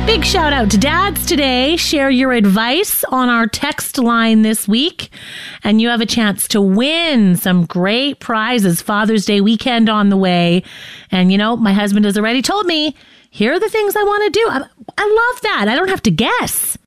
Big shout out to dads today. Share your advice on our text line this week, and you have a chance to win some great prizes. Father's Day weekend on the way. And you know, my husband has already told me, here are the things I want to do. I love that. I don't have to guess.